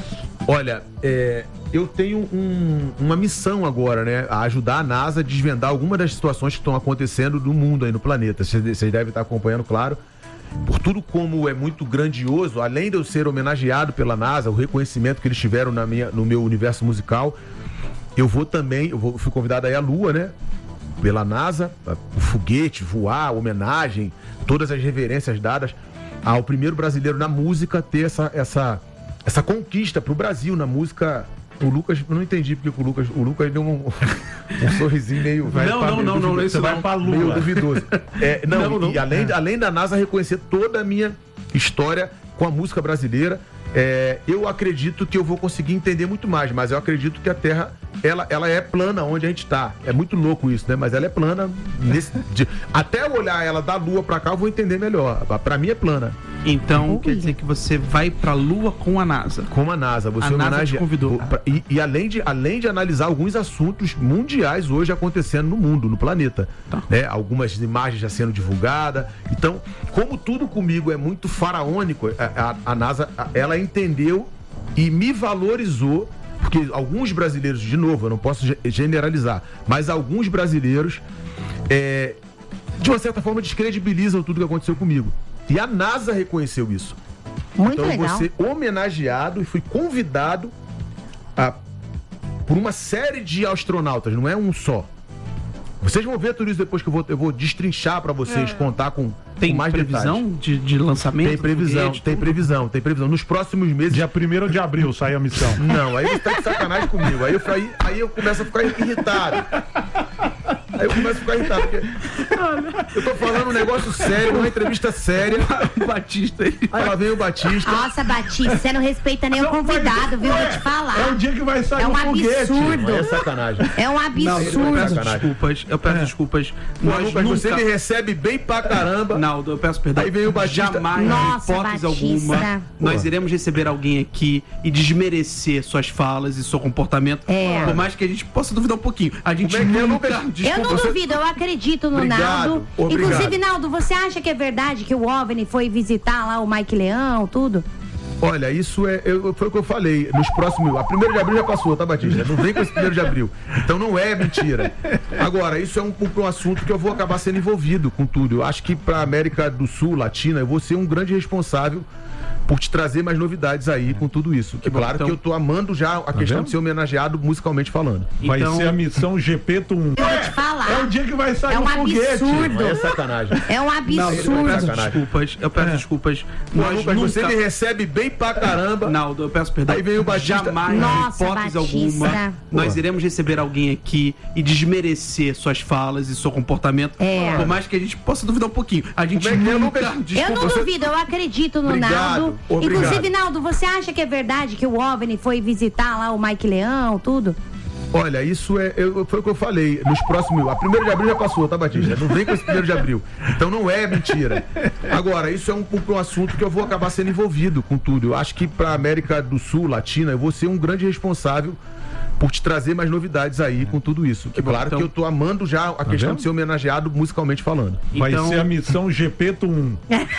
[SPEAKER 1] Olha, é, eu tenho um- uma missão agora, né? A ajudar a NASA a desvendar algumas das situações que estão acontecendo no mundo aí, no planeta. Vocês vocês devem estar acompanhando, claro. Por tudo como é muito grandioso, além de eu ser homenageado pela NASA, o reconhecimento que eles tiveram na minha, no meu universo musical, eu vou também, eu vou, fui convidado aí à Lua, né? Pela NASA, o foguete, voar, a homenagem, todas as reverências dadas ao primeiro brasileiro na música ter essa, essa, essa conquista pro Brasil na música. O Lucas, eu não entendi porque o Lucas, o Lucas deu um, um sorrisinho meio.
[SPEAKER 2] Vai não,
[SPEAKER 1] pra-
[SPEAKER 2] não,
[SPEAKER 1] meio
[SPEAKER 2] não, não,
[SPEAKER 1] duvidoso.
[SPEAKER 2] isso
[SPEAKER 1] Você vai
[SPEAKER 2] não.
[SPEAKER 1] pra Lua. Meio duvidoso. É, não,
[SPEAKER 2] Não, não.
[SPEAKER 1] e além, além da NASA reconhecer toda a minha história com a música brasileira, é, eu acredito que eu vou conseguir entender muito mais, mas eu acredito que a Terra, ela, ela é plana onde a gente tá. É muito louco isso, né? Mas ela é plana. Nesse, de- até eu olhar ela da Lua pra cá, eu vou entender melhor. Pra mim é plana.
[SPEAKER 2] Então,
[SPEAKER 3] Ui.
[SPEAKER 2] quer dizer que você vai pra Lua com a NASA.
[SPEAKER 1] Como a NASA, você
[SPEAKER 2] A NASA
[SPEAKER 1] homenageia-
[SPEAKER 2] te convidou.
[SPEAKER 1] o- pra- E, e além, de, além de analisar alguns assuntos mundiais hoje acontecendo no mundo, no planeta.
[SPEAKER 2] Tá.
[SPEAKER 1] Né? Algumas imagens já sendo divulgadas. Então, como tudo comigo é muito faraônico, a, a- a NASA, a- ela entendeu e me valorizou, porque alguns brasileiros, de novo, eu não posso ge- generalizar, mas alguns brasileiros, é, de uma certa forma, descredibilizam tudo que aconteceu comigo. E a NASA reconheceu isso.
[SPEAKER 3] Muito
[SPEAKER 1] Então eu
[SPEAKER 3] legal.
[SPEAKER 1] vou ser homenageado e fui convidado a, por uma série de astronautas, não é um só. Vocês vão ver tudo isso depois que eu vou, eu vou destrinchar pra vocês, contar com,
[SPEAKER 2] Tem
[SPEAKER 1] com mais
[SPEAKER 2] previsão
[SPEAKER 1] detalhes.
[SPEAKER 2] de, de lançamento?
[SPEAKER 1] Tem
[SPEAKER 2] do
[SPEAKER 1] previsão,
[SPEAKER 2] foguete,
[SPEAKER 1] tem
[SPEAKER 2] tudo?
[SPEAKER 1] previsão, tem previsão. Nos próximos meses.
[SPEAKER 4] Dia primeiro de abril sai a missão.
[SPEAKER 1] Não, aí você tá de sacanagem comigo. Aí eu, aí, aí eu começo a ficar irritado. Aí eu começo a ficar irritado. Porque eu tô falando um negócio sério, uma entrevista séria.
[SPEAKER 2] O Batista aí.
[SPEAKER 1] Aí lá vem o Batista.
[SPEAKER 3] Nossa, Batista, você não respeita nem o convidado, viu? Vou te
[SPEAKER 4] É o
[SPEAKER 3] falar.
[SPEAKER 4] dia que vai sair
[SPEAKER 3] É um
[SPEAKER 4] o foguete.
[SPEAKER 3] absurdo.
[SPEAKER 1] Aí é sacanagem.
[SPEAKER 3] É um
[SPEAKER 2] Não, eu
[SPEAKER 3] absurdo.
[SPEAKER 2] peço
[SPEAKER 1] Sacanagem.
[SPEAKER 2] desculpas, eu peço desculpas. Nós
[SPEAKER 1] Lucas,
[SPEAKER 2] nunca...
[SPEAKER 1] você me recebe bem pra caramba.
[SPEAKER 2] Naldo, eu peço perdão.
[SPEAKER 1] Aí veio o Batista.
[SPEAKER 2] Jamais,
[SPEAKER 3] Nossa,
[SPEAKER 2] hipótese
[SPEAKER 3] Batista.
[SPEAKER 2] alguma, nós
[SPEAKER 1] Pô.
[SPEAKER 2] iremos receber alguém aqui e desmerecer suas falas e seu comportamento.
[SPEAKER 3] É.
[SPEAKER 2] Por mais que a gente possa duvidar um pouquinho. A gente
[SPEAKER 1] Como é que é,
[SPEAKER 2] nunca...
[SPEAKER 1] Lucas?
[SPEAKER 3] Eu
[SPEAKER 1] Desculpa,
[SPEAKER 3] não
[SPEAKER 1] você-
[SPEAKER 3] duvido, eu acredito no
[SPEAKER 1] Obrigado,
[SPEAKER 3] Naldo.
[SPEAKER 1] obrigado.
[SPEAKER 3] Inclusive, Naldo, você acha que é verdade que o OVNI foi visitar lá o Mike Leão, tudo?
[SPEAKER 1] Olha, isso é, eu- foi o que eu falei. Nos próximos. A primeiro de abril já passou, tá, Batista? Não vem com esse primeiro de abril. Então não é mentira. Agora, isso é um, um assunto que eu vou acabar sendo envolvido com tudo. Eu acho que pra América do Sul, Latina, eu vou ser um grande responsável por te trazer mais novidades aí com tudo isso. Que
[SPEAKER 2] bom,
[SPEAKER 1] claro
[SPEAKER 2] então-
[SPEAKER 1] que eu tô amando já a questão
[SPEAKER 4] vendo?
[SPEAKER 1] de ser homenageado musicalmente falando.
[SPEAKER 4] Vai
[SPEAKER 2] Então-
[SPEAKER 4] ser a missão G P T um.
[SPEAKER 3] Eu vou te falar.
[SPEAKER 4] É o dia que vai sair
[SPEAKER 3] É um
[SPEAKER 4] o foguete.
[SPEAKER 3] absurdo.
[SPEAKER 1] Aí é sacanagem.
[SPEAKER 3] É um
[SPEAKER 2] Não, eu
[SPEAKER 3] absurdo.
[SPEAKER 2] peço
[SPEAKER 1] Sacanagem.
[SPEAKER 2] desculpas, eu peço desculpas. Nós
[SPEAKER 1] Lucas,
[SPEAKER 2] nunca...
[SPEAKER 1] você me recebe bem pra caramba.
[SPEAKER 2] Naldo, eu peço perdão.
[SPEAKER 1] Aí veio o Batista.
[SPEAKER 2] Jamais,
[SPEAKER 3] Nossa,
[SPEAKER 2] hipótese
[SPEAKER 3] Batista.
[SPEAKER 2] alguma, nós
[SPEAKER 1] Pô.
[SPEAKER 2] iremos receber alguém aqui e desmerecer suas falas e seu comportamento.
[SPEAKER 3] É.
[SPEAKER 2] Por mais que a gente possa duvidar um pouquinho. A gente
[SPEAKER 1] Como é que é,
[SPEAKER 2] nunca...
[SPEAKER 1] Lucas?
[SPEAKER 3] Eu
[SPEAKER 1] Desculpa,
[SPEAKER 3] não
[SPEAKER 1] você-
[SPEAKER 3] duvido, eu acredito no
[SPEAKER 1] Obrigado,
[SPEAKER 3] Naldo.
[SPEAKER 1] obrigado.
[SPEAKER 3] Inclusive, Naldo, você acha que é verdade que o OVNI foi visitar lá o Mike Leão, tudo?
[SPEAKER 1] Olha, isso é, eu- foi o que eu falei. Nos próximos. A primeiro de abril já passou, tá, Batista? Não vem com esse primeiro de abril. Então não é mentira. Agora, isso é um, um assunto que eu vou acabar sendo envolvido com tudo. Eu acho que pra América do Sul, Latina, eu vou ser um grande responsável por te trazer mais novidades aí com tudo isso. Que
[SPEAKER 2] bom,
[SPEAKER 1] claro
[SPEAKER 2] então-
[SPEAKER 1] que eu tô amando já a questão
[SPEAKER 4] vendo?
[SPEAKER 1] de ser homenageado musicalmente falando.
[SPEAKER 4] Vai
[SPEAKER 2] Então-
[SPEAKER 4] ser a missão G P T um.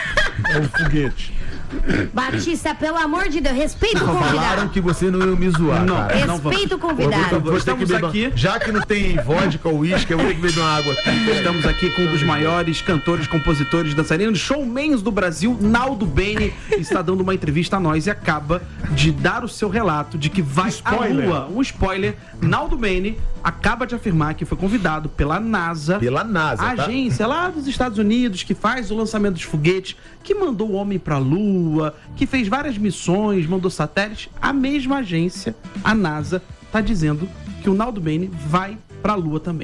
[SPEAKER 4] É o foguete.
[SPEAKER 3] Batista, pelo amor de Deus, respeita o
[SPEAKER 1] Falaram
[SPEAKER 3] convidado.
[SPEAKER 1] que você não ia me zoar,
[SPEAKER 2] Não,
[SPEAKER 1] cara.
[SPEAKER 2] não vamos.
[SPEAKER 3] Respeita o
[SPEAKER 1] Eu vou-
[SPEAKER 3] convidado.
[SPEAKER 1] eu vou ter que
[SPEAKER 2] Estamos
[SPEAKER 1] beber-
[SPEAKER 2] aqui-
[SPEAKER 1] Já que não tem vodka ou uísque, eu vou ter que beber uma água aqui.
[SPEAKER 2] Estamos aqui com um dos maiores cantores, compositores, dançarinos, showmans do Brasil, Naldo Bene, está dando uma entrevista a nós e acaba de dar o seu relato de que vai
[SPEAKER 4] Spoiler.
[SPEAKER 2] à Lua. Um spoiler. Naldo Bene acaba de afirmar que foi convidado pela NASA,
[SPEAKER 1] Pela NASA,
[SPEAKER 2] a
[SPEAKER 1] tá?
[SPEAKER 2] agência lá dos Estados Unidos que faz o lançamento dos foguetes, que mandou o homem para a Lua, que fez várias missões, mandou satélites. A mesma agência, a NASA, está dizendo que o Naldo Bene vai para a Lua também. O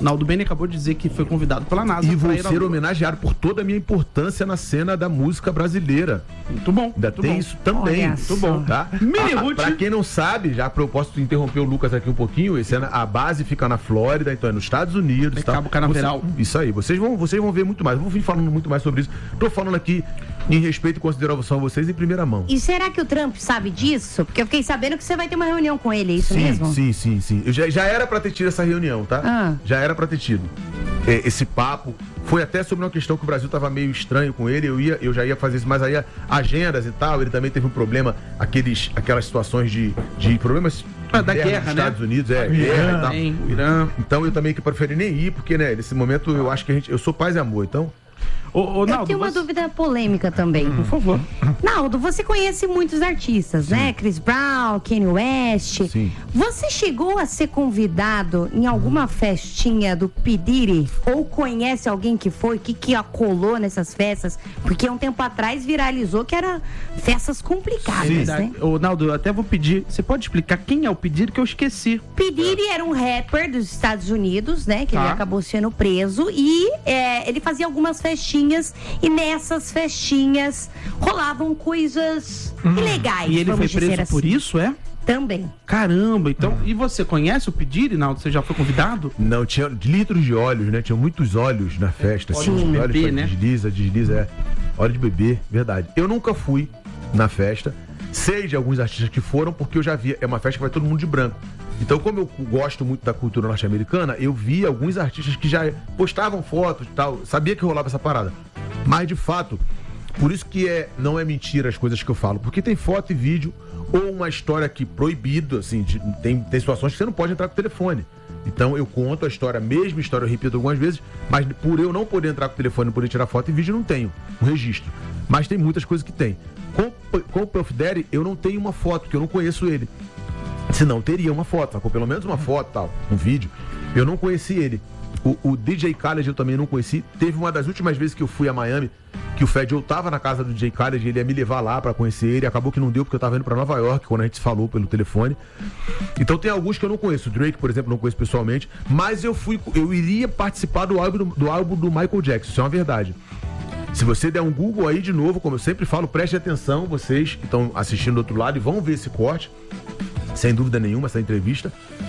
[SPEAKER 2] Naldo Bene acabou de dizer que foi convidado pela NASA.
[SPEAKER 1] E vou
[SPEAKER 2] pra ir
[SPEAKER 1] ser
[SPEAKER 2] ao-
[SPEAKER 1] homenageado por toda a minha importância na cena da música brasileira.
[SPEAKER 2] Muito bom.
[SPEAKER 1] Ainda
[SPEAKER 2] muito
[SPEAKER 1] tem
[SPEAKER 2] bom.
[SPEAKER 1] isso também.
[SPEAKER 3] Olha
[SPEAKER 1] Muito
[SPEAKER 3] só.
[SPEAKER 1] bom, tá?
[SPEAKER 2] Mini
[SPEAKER 1] Ah,
[SPEAKER 2] Ruth.
[SPEAKER 1] pra quem não sabe, já eu posso interromper o Lucas aqui um pouquinho, esse, ano, a base fica na Flórida, então é nos Estados Unidos.
[SPEAKER 2] É
[SPEAKER 1] Tá?
[SPEAKER 2] Cabo Canaveral.
[SPEAKER 1] Você- isso aí, vocês vão, vocês vão ver muito mais. Eu vou vir falando muito mais sobre isso. Tô falando aqui em respeito e consideração a vocês em primeira mão.
[SPEAKER 3] E será que o Trump sabe disso? Porque eu fiquei sabendo que você vai ter uma reunião com ele, é isso
[SPEAKER 1] sim,
[SPEAKER 3] mesmo?
[SPEAKER 1] Sim, sim, sim. Eu já, já era pra ter tido essa reunião, tá?
[SPEAKER 3] Ah.
[SPEAKER 1] Já era pra ter tido. É, esse papo foi até sobre uma questão que o Brasil tava meio estranho com ele. Eu, ia, eu já ia fazer isso, mas aí a- agendas e tal. Ele também teve um problema, aqueles, aquelas situações de, de problemas
[SPEAKER 2] Ah, da
[SPEAKER 1] internos
[SPEAKER 2] guerra,
[SPEAKER 1] dos
[SPEAKER 2] né?
[SPEAKER 1] Estados Unidos, é,
[SPEAKER 4] Irã,
[SPEAKER 1] guerra e tal.
[SPEAKER 2] Hein, o Irã.
[SPEAKER 1] Então eu também que preferi nem ir, porque, né, nesse momento eu acho que a gente. Eu sou paz e amor, então.
[SPEAKER 2] Ô, ô,
[SPEAKER 3] Eu
[SPEAKER 2] Naldo,
[SPEAKER 3] tenho uma
[SPEAKER 2] você-
[SPEAKER 3] dúvida polêmica também.
[SPEAKER 2] Por favor.
[SPEAKER 3] Naldo, você conhece muitos artistas, né? Chris Brown, Kanye West.
[SPEAKER 1] Sim.
[SPEAKER 3] Você chegou a ser convidado em alguma festinha do P. Diddy? Ou conhece alguém que foi, que, que acolou nessas festas? Porque um tempo atrás viralizou que era festas complicadas, né?
[SPEAKER 2] Ô, Naldo, eu até vou pedir. Você pode explicar quem é o pedido que eu esqueci?
[SPEAKER 3] P. Diddy era um rapper dos Estados Unidos, né? Que
[SPEAKER 2] Tá.
[SPEAKER 3] ele acabou sendo preso. E é, ele fazia algumas festinhas. E nessas festinhas rolavam coisas ilegais.
[SPEAKER 2] E ele foi
[SPEAKER 3] vamos dizer
[SPEAKER 2] preso
[SPEAKER 3] assim.
[SPEAKER 2] por isso, é?
[SPEAKER 3] Também.
[SPEAKER 2] Caramba, então. E você conhece o Pediri, Naldo? Você já foi convidado?
[SPEAKER 1] Não, tinha litros de óleos, né? Tinha muitos óleos na festa.
[SPEAKER 2] Óleo de
[SPEAKER 1] assim,
[SPEAKER 2] bebê,
[SPEAKER 1] óleos pra
[SPEAKER 2] né?
[SPEAKER 1] Desliza, desliza, é. Óleo de bebê, verdade. Eu nunca fui na festa. Sei de alguns artistas que foram, porque eu já vi. É uma festa que vai todo mundo de branco. Então, como eu gosto muito da cultura norte-americana, eu vi alguns artistas que já postavam fotos e tal. Sabia que rolava essa parada. Mas, de fato, por isso que é, não é mentira as coisas que eu falo. Porque tem foto e vídeo, ou uma história que proibido, assim, de- tem, tem situações que você não pode entrar com o telefone. Então eu conto a história, a mesma história, eu repito algumas vezes, mas por eu não poder entrar com o telefone, não poder tirar foto e vídeo, eu não tenho um registro. Mas tem muitas coisas que tem. Com, com o Puff Daddy, eu não tenho uma foto, porque eu não conheço ele. Senão teria uma foto, sacou? Pelo menos uma foto, tal, um vídeo. Eu não conheci ele. O, o D J Khaled eu também não conheci. Teve uma das últimas vezes que eu fui a Miami, que o Fed eu tava na casa do D J Khaled, ele ia me levar lá pra conhecer ele. Acabou que não deu, porque eu tava indo pra Nova York, quando a gente se falou pelo telefone. Então tem alguns que eu não conheço. O Drake, por exemplo, não conheço pessoalmente. Mas eu fui, eu iria participar do álbum do, do álbum do Michael Jackson, isso é uma verdade. Se você der um Google aí de novo, como eu sempre falo, preste atenção, vocês que estão assistindo do outro lado, e vão ver esse corte, sem dúvida nenhuma, essa entrevista.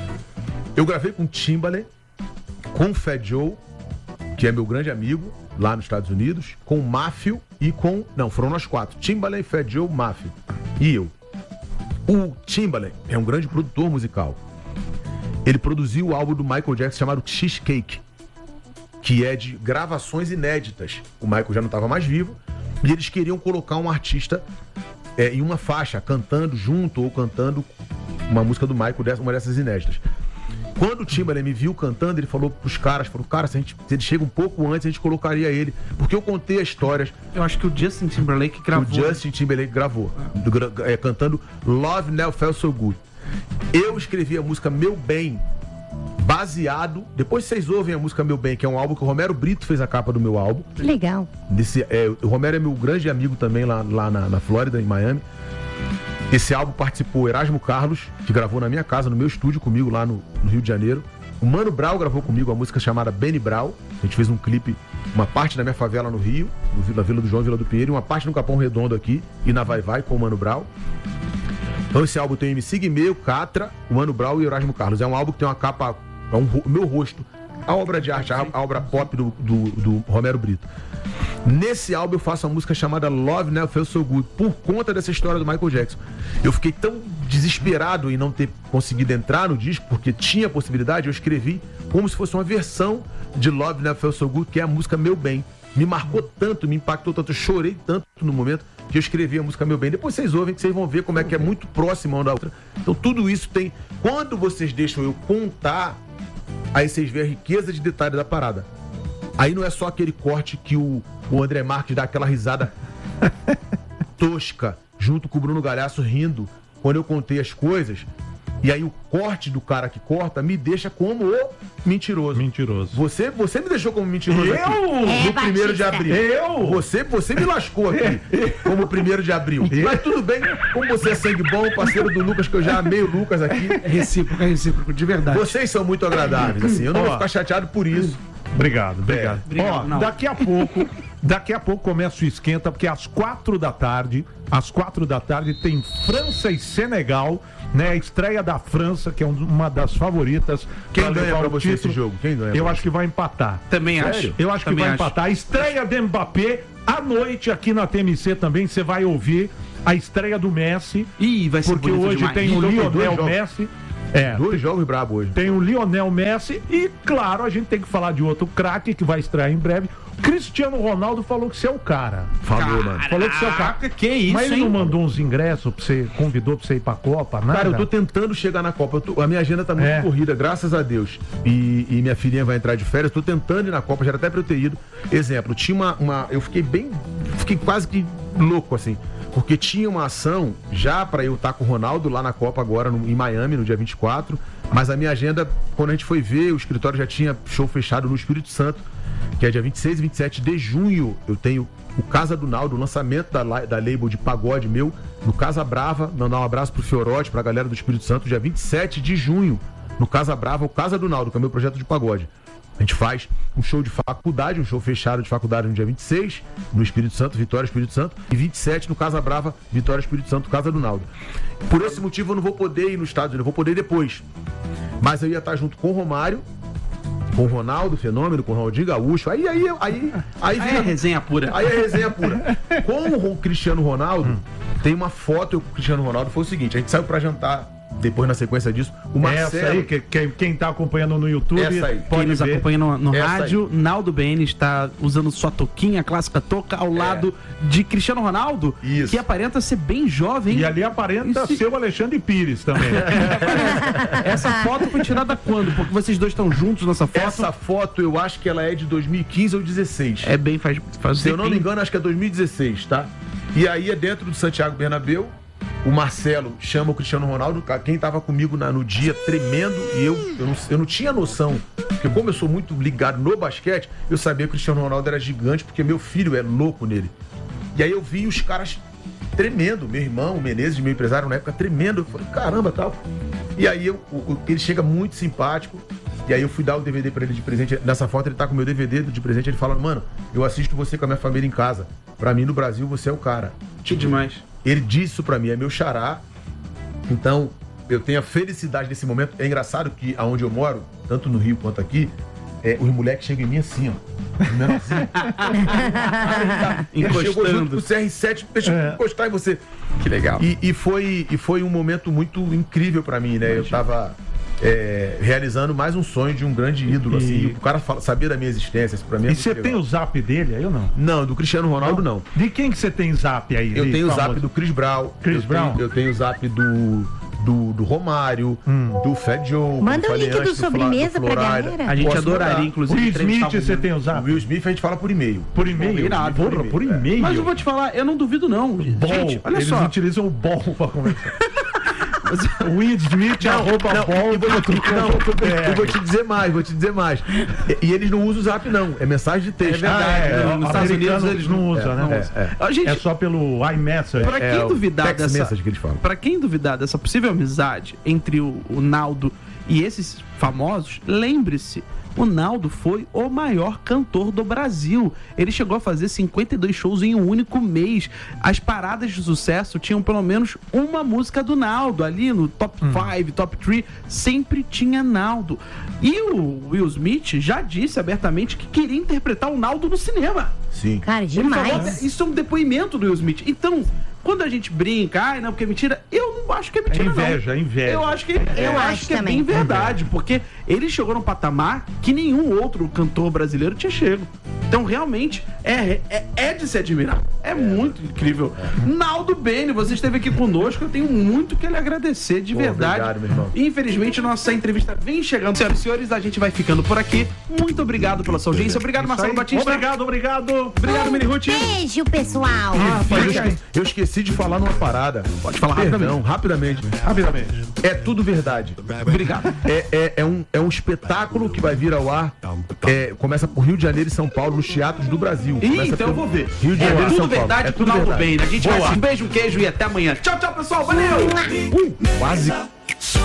[SPEAKER 1] Eu gravei com Timbaland, com o Fat Joe, que é meu grande amigo, lá nos Estados Unidos, com o Máfio e com... Não, foram nós quatro. Timbaland, Fat Joe, Máfio e eu. O Timbaland é um grande produtor musical. Ele produziu o álbum do Michael Jackson chamado Cheesecake, que é de gravações inéditas. O Michael já não estava mais vivo e eles queriam colocar um artista é, em uma faixa, cantando junto ou cantando uma música do Michael, dessa, uma dessas inéditas. Quando o Timbaland me viu cantando, ele falou pros caras, falou, cara, se, a gente, se ele chega um pouco antes, a gente colocaria ele. Porque eu contei as histórias.
[SPEAKER 2] Eu acho que o Justin Timberlake
[SPEAKER 1] O
[SPEAKER 2] gravou.
[SPEAKER 1] Justin Timberlake gravou, do gra- é, cantando Love Never Felt So Good. Eu escrevi a música Meu Bem, baseado... Depois vocês ouvem a música Meu Bem, que é um álbum que o Romero Brito fez a capa do meu álbum.
[SPEAKER 3] Que legal.
[SPEAKER 1] Desse, é, o Romero é meu grande amigo também lá, lá na, na Flórida, em Miami. Esse álbum participou Erasmo Carlos, que gravou na minha casa, no meu estúdio comigo lá no, no Rio de Janeiro. O Mano Brown gravou comigo a música chamada Benny Brown. A gente fez um clipe, uma parte da minha favela no Rio, no, na Vila do João, Vila do Pinheiro, e uma parte no Capão Redondo aqui, e na Vai Vai com o Mano Brown. Então esse álbum tem o M C Guimê, o Catra, o Mano Brown e o Erasmo Carlos. É um álbum que tem uma capa, é um, o meu rosto, a obra de arte, a, a obra pop do, do, do Romero Brito. Nesse álbum eu faço uma música chamada Love Never Felt So Good, por conta dessa história do Michael Jackson. Eu fiquei tão desesperado em não ter conseguido entrar no disco, porque tinha a possibilidade, eu escrevi como se fosse uma versão de Love Never Felt So Good, que é a música Meu Bem. Me marcou tanto, me impactou tanto, eu chorei tanto no momento que eu escrevi a música Meu Bem. Depois vocês ouvem, que vocês vão ver como é que é muito próximo uma da outra. Então tudo isso tem... Quando vocês deixam eu contar, aí vocês veem a riqueza de detalhe da parada. Aí não é só aquele corte que o, o André Marques dá aquela risada tosca, junto com o Bruno Galhaço rindo, quando eu contei as coisas. E aí o corte do cara que corta me deixa como o mentiroso.
[SPEAKER 4] Mentiroso.
[SPEAKER 1] Você, você me deixou como mentiroso
[SPEAKER 4] Eu?
[SPEAKER 1] aqui.
[SPEAKER 3] É,
[SPEAKER 1] No primeiro de
[SPEAKER 3] Batista.
[SPEAKER 1] abril.
[SPEAKER 4] Eu?
[SPEAKER 1] Você, você me lascou aqui como primeiro de abril. Mas tudo bem, como você é sangue bom, parceiro do Lucas, que eu já amei o Lucas aqui.
[SPEAKER 2] É recíproco, é recíproco, de verdade.
[SPEAKER 1] Vocês são muito agradáveis, assim. Eu não
[SPEAKER 4] Ó.
[SPEAKER 1] vou ficar chateado por isso.
[SPEAKER 4] Obrigado, obrigado.
[SPEAKER 1] É,
[SPEAKER 2] obrigado,
[SPEAKER 4] Ó,
[SPEAKER 2] não.
[SPEAKER 4] daqui a pouco, daqui a pouco começa o esquenta, porque às quatro da tarde, às quatro da tarde tem França e Senegal, né? A estreia da França, que é um- uma das favoritas.
[SPEAKER 1] Quem
[SPEAKER 4] pra
[SPEAKER 1] ganha
[SPEAKER 4] levar
[SPEAKER 1] pra
[SPEAKER 4] o
[SPEAKER 1] você esse
[SPEAKER 4] título.
[SPEAKER 1] jogo? Quem ganha
[SPEAKER 4] Eu
[SPEAKER 1] pra
[SPEAKER 4] acho que vai empatar.
[SPEAKER 2] Também
[SPEAKER 1] Sério?
[SPEAKER 2] acho.
[SPEAKER 4] Eu acho que
[SPEAKER 2] Também
[SPEAKER 4] vai
[SPEAKER 2] acho.
[SPEAKER 4] empatar. A estreia do Mbappé, à noite aqui na T M C também, você vai ouvir a estreia do Messi,
[SPEAKER 2] Ih, vai ser
[SPEAKER 4] porque
[SPEAKER 2] bonito
[SPEAKER 4] hoje
[SPEAKER 2] demais.
[SPEAKER 4] tem o
[SPEAKER 1] Então tem dois
[SPEAKER 4] Lionel
[SPEAKER 1] jogos.
[SPEAKER 4] Messi. É,
[SPEAKER 1] Dois jogos brabos hoje.
[SPEAKER 4] tem o Lionel Messi e, claro, a gente tem que falar de outro craque que vai estrear em breve. Cristiano Ronaldo falou que você é o cara.
[SPEAKER 1] Falou, mano.
[SPEAKER 4] Falou que você é o cara.
[SPEAKER 2] Caraca, que isso,
[SPEAKER 4] Mas ele
[SPEAKER 2] hein?
[SPEAKER 4] não mandou uns ingressos pra você, convidou pra você ir pra Copa, nada?
[SPEAKER 1] Cara, eu tô tentando chegar na Copa. Eu tô- a minha agenda tá muito
[SPEAKER 4] É.
[SPEAKER 1] corrida, graças a Deus. E, e minha filhinha vai entrar de férias. Tô tentando ir na Copa, já era até pra eu ter ido. Exemplo, tinha uma, uma- eu fiquei bem. Fiquei quase que louco, assim. Porque tinha uma ação já pra eu estar com o Ronaldo lá na Copa agora, no- em Miami, no dia vinte e quatro. Mas a minha agenda, quando a gente foi ver, o escritório já tinha show fechado no Espírito Santo, que é dia vinte e seis e vinte e sete de junho. Eu tenho o Casa do Naldo, o lançamento da, la- da label de pagode meu, no Casa Brava. Mandar um abraço pro Fiorotti, pra galera do Espírito Santo, dia vinte e sete de junho, no Casa Brava, o Casa do Naldo, que é o meu projeto de pagode. A gente faz um show de faculdade, um show fechado de faculdade no dia vinte e seis, no Espírito Santo, Vitória Espírito Santo, e vinte e sete no Casa Brava, Vitória Espírito Santo, Casa do Naldo. Por esse motivo eu não vou poder ir nos Estados Unidos, eu vou poder ir depois. Mas eu ia estar junto com o Romário, com o Ronaldo Fenômeno, com o Ronaldinho Gaúcho. Aí, aí, aí, aí,
[SPEAKER 2] Aí
[SPEAKER 1] vem
[SPEAKER 2] é
[SPEAKER 1] a-
[SPEAKER 2] resenha pura.
[SPEAKER 1] Aí é resenha pura. Com o Cristiano Ronaldo, tem uma foto, eu com o Cristiano Ronaldo, foi o seguinte, a gente saiu pra jantar, depois na sequência disso, o Marcelo...
[SPEAKER 4] Essa aí, que, que- quem tá acompanhando no YouTube,
[SPEAKER 1] Essa aí.
[SPEAKER 2] Quem
[SPEAKER 4] pode
[SPEAKER 2] nos
[SPEAKER 4] ver.
[SPEAKER 2] acompanha no, no
[SPEAKER 1] Essa
[SPEAKER 2] rádio, Naldo B N está usando sua toquinha, a clássica toca, ao lado de Cristiano Ronaldo,
[SPEAKER 1] Isso.
[SPEAKER 2] que aparenta ser bem jovem.
[SPEAKER 4] E ali aparenta
[SPEAKER 2] Isso-
[SPEAKER 4] ser o Alexandre Pires também.
[SPEAKER 2] Essa foto foi tirada quando? Porque vocês dois estão juntos nessa foto.
[SPEAKER 1] Essa foto, eu acho que ela é de dois mil e quinze ou dezesseis.
[SPEAKER 2] É bem, faz, faz
[SPEAKER 1] Se eu não me
[SPEAKER 2] tempinho.
[SPEAKER 1] engano, acho que é dois mil e dezesseis, tá? E aí é dentro do Santiago Bernabéu. O Marcelo chama o Cristiano Ronaldo, quem tava comigo na- no dia tremendo, e eu, eu, não, eu não tinha noção, porque como eu sou muito ligado no basquete, eu sabia que o Cristiano Ronaldo era gigante, porque meu filho é louco nele. E aí eu vi os caras tremendo, meu irmão, o Menezes, meu empresário na época, tremendo, eu falei, caramba, tal. E aí eu, o- o- ele chega muito simpático, e aí eu fui dar o D V D pra ele de presente, nessa foto ele tá com o meu D V D de presente, ele fala, mano, eu assisto você com a minha família em casa, pra mim no Brasil você é o cara.
[SPEAKER 2] Que demais.
[SPEAKER 1] Ele disse isso pra mim, é meu xará. Então, eu tenho a felicidade desse momento. É engraçado que aonde eu moro, tanto no Rio quanto aqui, é, os moleques chegam em mim assim, ó. Menorzinho. Ele chegou junto
[SPEAKER 2] Encostando.
[SPEAKER 1] com o C R sete, deixa eu encostar em você.
[SPEAKER 2] Que legal.
[SPEAKER 1] E, e foi, e foi um momento muito incrível pra mim, né? Eu tava é, realizando mais um sonho de um grande ídolo,
[SPEAKER 4] E-
[SPEAKER 1] assim. E o cara fala- sabia da minha existência, isso pra mim é
[SPEAKER 4] E
[SPEAKER 1] muito
[SPEAKER 4] você
[SPEAKER 1] legal.
[SPEAKER 4] tem o zap dele aí ou não?
[SPEAKER 1] Não, do Cristiano Ronaldo não.
[SPEAKER 4] De quem que você tem zap aí?
[SPEAKER 1] Eu
[SPEAKER 4] de
[SPEAKER 1] tenho o zap
[SPEAKER 4] famoso?
[SPEAKER 1] do Chris Brown.
[SPEAKER 4] Chris
[SPEAKER 1] eu
[SPEAKER 4] Brown?
[SPEAKER 1] Tenho, eu tenho o zap do, do, do Romário, do Fat Joe. como
[SPEAKER 3] Manda o
[SPEAKER 1] falei
[SPEAKER 3] link do
[SPEAKER 1] antes, Fla-
[SPEAKER 3] sobremesa pra
[SPEAKER 1] Florida.
[SPEAKER 3] galera.
[SPEAKER 2] A gente
[SPEAKER 1] Posso
[SPEAKER 2] adoraria,
[SPEAKER 1] mandar.
[SPEAKER 2] inclusive,
[SPEAKER 4] Will
[SPEAKER 2] entrevistar
[SPEAKER 4] Smith,
[SPEAKER 2] o
[SPEAKER 4] você tem o zap?
[SPEAKER 1] Will Smith a gente fala por e-mail.
[SPEAKER 4] Por e-mail?
[SPEAKER 2] Irado.
[SPEAKER 4] Porra, por e-mail?
[SPEAKER 2] Mas eu vou te falar, eu não duvido não.
[SPEAKER 4] Bom,
[SPEAKER 2] Gente, olha
[SPEAKER 4] eles
[SPEAKER 2] só.
[SPEAKER 4] utilizam o bom pra conversar. Will Smith, arroba
[SPEAKER 1] Não,
[SPEAKER 4] bom.
[SPEAKER 1] e vou, não, eu vou te dizer mais, vou te dizer mais. E, e eles não usam o zap, não. É mensagem de texto.
[SPEAKER 2] É verdade.
[SPEAKER 4] Ah, é,
[SPEAKER 2] Nos
[SPEAKER 4] nos
[SPEAKER 2] Estados Unidos eles
[SPEAKER 4] não usam,
[SPEAKER 2] não
[SPEAKER 4] né?
[SPEAKER 2] usam.
[SPEAKER 1] É, é.
[SPEAKER 2] Ó, gente,
[SPEAKER 4] É só pelo iMessage.
[SPEAKER 2] Pra quem
[SPEAKER 1] É o
[SPEAKER 2] duvidar
[SPEAKER 1] text
[SPEAKER 2] dessa,
[SPEAKER 1] message que eles falam.
[SPEAKER 2] pra quem duvidar dessa possível amizade entre o, o Naldo e esses famosos, lembre-se, o Naldo foi o maior cantor do Brasil. Ele chegou a fazer cinquenta e dois shows em um único mês. As paradas de sucesso tinham pelo menos uma música do Naldo. Ali no top cinco, top três, sempre tinha Naldo. E o Will Smith já disse abertamente que queria interpretar o Naldo no cinema.
[SPEAKER 1] Sim.
[SPEAKER 3] Cara,
[SPEAKER 2] Ele falou,
[SPEAKER 3] demais.
[SPEAKER 2] isso é um depoimento do Will Smith. Então, quando a gente brinca, ai, não, porque é mentira, eu não acho que é mentira,
[SPEAKER 4] É inveja,
[SPEAKER 2] não.
[SPEAKER 4] é inveja.
[SPEAKER 2] Eu acho que, eu
[SPEAKER 3] Eu
[SPEAKER 2] acho
[SPEAKER 3] acho
[SPEAKER 2] que é
[SPEAKER 3] também.
[SPEAKER 2] bem verdade, porque ele chegou num patamar que nenhum outro cantor brasileiro tinha chego. Então, realmente, é, é, é de se admirar. É, é muito incrível. É. Naldo Bene, você esteve aqui conosco. Eu tenho muito que lhe agradecer, de Pô, verdade.
[SPEAKER 1] Obrigado, meu irmão.
[SPEAKER 2] Infelizmente, nossa entrevista vem chegando. Senhoras e senhores, a gente vai ficando por aqui. Muito obrigado pela sua audiência. Obrigado, Marcelo Batista.
[SPEAKER 4] Obrigado, obrigado.
[SPEAKER 2] Obrigado, Mini Ruth.
[SPEAKER 3] Beijo, pessoal.
[SPEAKER 1] Ah, rapaz, eu, esqueci, eu esqueci de falar numa parada.
[SPEAKER 2] Pode falar
[SPEAKER 1] Perdão,
[SPEAKER 2] rapidamente.
[SPEAKER 1] Rapidamente. Rapidamente. É tudo verdade.
[SPEAKER 2] Obrigado.
[SPEAKER 1] É, é, é, um, é um espetáculo que vai vir ao ar. É, começa por Rio de Janeiro e São Paulo, nos teatros do Brasil.
[SPEAKER 2] Ih,
[SPEAKER 1] começa
[SPEAKER 2] então eu vou ver.
[SPEAKER 1] Rio de
[SPEAKER 2] é
[SPEAKER 1] Janeiro e
[SPEAKER 2] tudo
[SPEAKER 1] São Paulo.
[SPEAKER 2] verdade
[SPEAKER 1] É
[SPEAKER 2] pro Naldo Bene. A gente vai. Um beijo, um queijo e até amanhã. Tchau, tchau, pessoal. Valeu.
[SPEAKER 1] Uh, quase.